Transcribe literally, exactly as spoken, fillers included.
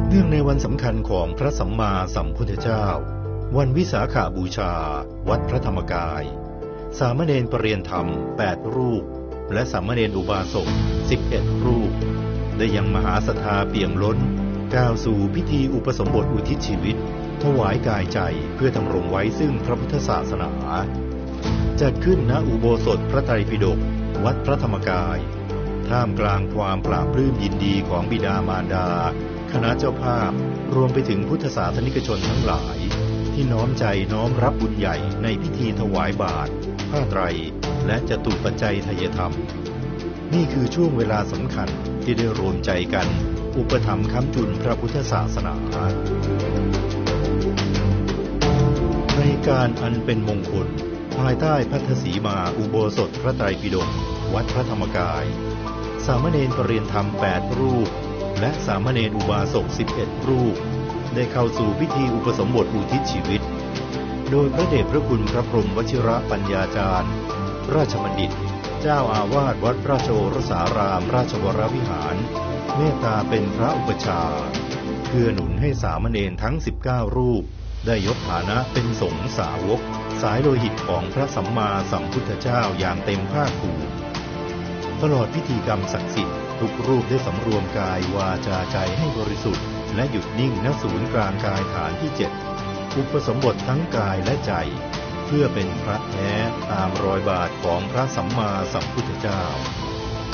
เนื่องในวันสำคัญของพระสัมมาสัมพุทธเจ้าวันวิสาขบูชาวัดพระธรรมกายสามเณรปรริยนธรรมแปดรูปและสามเณรอุบาสกสิบเอ็ดรูปได้ยังมหาศรัทธาเปี่ยมล้นก้าวสู่พิธีอุปสมบทอุทิศชีวิตถวายกายใจเพื่อดำรงไว้ซึ่งพระพุทธศาสนาจัดขึ้นณอุโบสถพระไตรปิฎกวัดพระธรรมกายท่ามกลางความปราบปลื้มยินดีของบิดามารดาคณะเจ้าภาพรวมไปถึงพุทธศาสนิกชนทั้งหลายที่น้อมใจน้อมรับบุญใหญ่ในพิธีถวายบาตรผ้าไตรและจตุปัจจัยทายธรรมนี่คือช่วงเวลาสำคัญที่ได้รวมใจกันอุปถัมภ์ค้ำจุนพระพุทธศาสนาในการอันเป็นมงคลภายใต้พัทธสีมาอุโบสถพระไตรปิฎกวัดพระธรรมกายสามเณรปรริยนธรรมแปดรูปและสามเณรอุบาสกสิบเอ็ดรูปได้เข้าสู่พิธีอุปสมบทอุทิศชีวิตโดยพระเดชพระคุณพระพรหมวชิระปัญญาจารย์ราชบัณฑิตเจ้าอาวาสวัดราชโอรสารามราชวรวิหารเมตตาเป็นพระอุปชฌาย์เพื่อหนุนให้สามเณรทั้งสิบเก้ารูปได้ยกฐานะเป็นสงฆ์สาวกสายโลหิตของพระสัมมาสัมพุทธเจ้าอย่างเต็มภาคภูมิตลอดพิธีกรรมศักดิ์สิทธิ์ทุกรูปได้สำรวมกายวาจาใจให้บริสุทธิ์และหยุดนิ่งณศูนย์กลางกายฐานที่เจ็ดอุปสมบททั้งกายและใจเพื่อเป็นพระแท้ตามรอยบาทของพระสัมมาสัมพุทธเจ้า